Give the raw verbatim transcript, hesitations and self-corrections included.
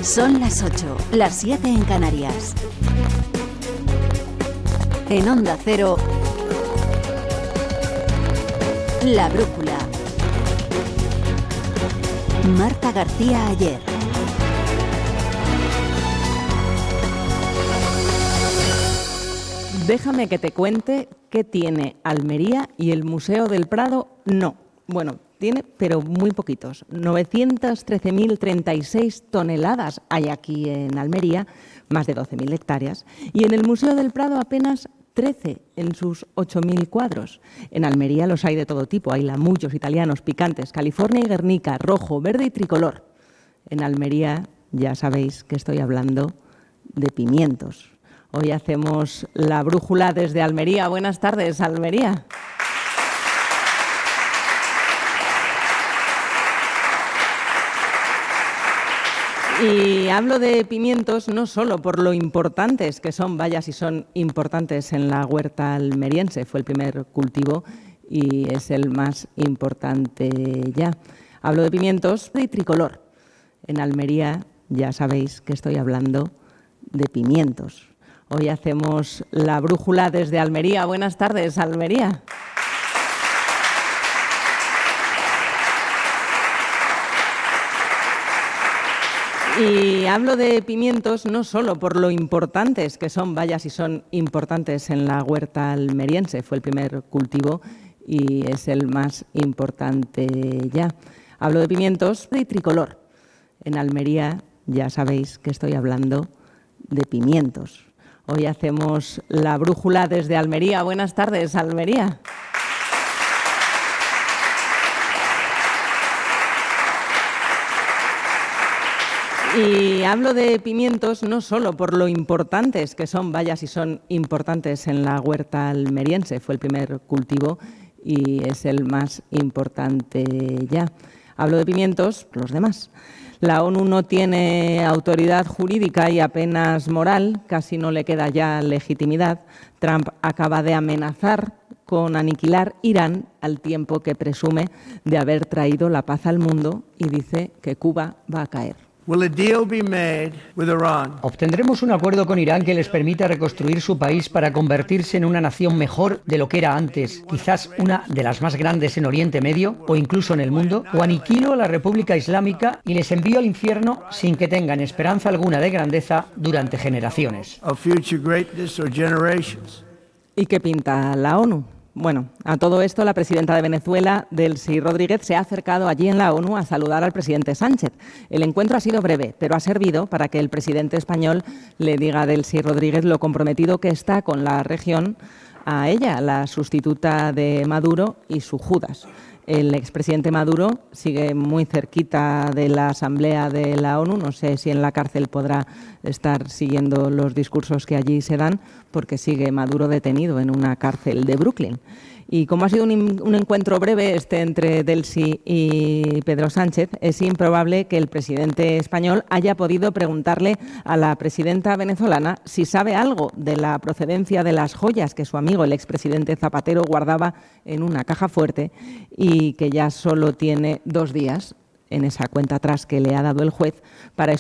Son las ocho, las siete en Canarias. En Onda Cero, La Brújula. Marta García Ayer. Déjame que te cuente qué tiene Almería y el Museo del Prado no. Bueno, tiene, pero muy poquitos. novecientas trece mil treinta y seis toneladas hay aquí en Almería, más de doce mil hectáreas. Y en el Museo del Prado apenas trece en sus ocho mil cuadros. En Almería los hay de todo tipo. Hay lamullos italianos, picantes, California y Guernica, rojo, verde y tricolor. En Almería ya sabéis que estoy hablando de pimientos. Hoy hacemos la brújula desde Almería. Buenas tardes, Almería. Y hablo de pimientos no solo por lo importantes que son, vaya si son importantes en la huerta almeriense. Fue el primer cultivo y es el más importante ya. Hablo de pimientos y tricolor. En Almería ya sabéis que estoy hablando de pimientos. Hoy hacemos la brújula desde Almería. Buenas tardes, Almería. Y hablo de pimientos no solo por lo importantes que son, vaya si son importantes en la huerta almeriense. Fue el primer cultivo y es el más importante ya. Hablo de pimientos y tricolor. En Almería ya sabéis que estoy hablando de pimientos. Hoy hacemos la brújula desde Almería. Buenas tardes, Almería. Y hablo de pimientos no solo por lo importantes que son, vaya si son importantes en la huerta almeriense. Fue el primer cultivo y es el más importante ya. Hablo de pimientos, los demás. La ONU no tiene autoridad jurídica y apenas moral, casi no le queda ya legitimidad. Trump acaba de amenazar con aniquilar Irán al tiempo que presume de haber traído la paz al mundo y dice que Cuba va a caer. Will a deal be made with Iran? ¿Obtendremos un acuerdo con Irán que les permita reconstruir su país para convertirse en una nación mejor de lo que era antes, quizás una de las más grandes en Oriente Medio o incluso en el mundo? ¿O aniquilo a la República Islámica y les envío al infierno sin que tengan esperanza alguna de grandeza durante generaciones? Of future greatness or generations? ¿Y qué pinta la ONU? Bueno, a todo esto la presidenta de Venezuela, Delcy Rodríguez, se ha acercado allí en la ONU a saludar al presidente Sánchez. El encuentro ha sido breve, pero ha servido para que el presidente español le diga a Delcy Rodríguez lo comprometido que está con la región, a ella, la sustituta de Maduro y su Judas. El expresidente Maduro sigue muy cerquita de la Asamblea de la ONU. No sé si en la cárcel podrá estar siguiendo los discursos que allí se dan, porque sigue Maduro detenido en una cárcel de Brooklyn. Y como ha sido un, un encuentro breve este entre Delcy y Pedro Sánchez, es improbable que el presidente español haya podido preguntarle a la presidenta venezolana si sabe algo de la procedencia de las joyas que su amigo, el expresidente Zapatero, guardaba en una caja fuerte y que ya solo tiene dos días en esa cuenta atrás que le ha dado el juez para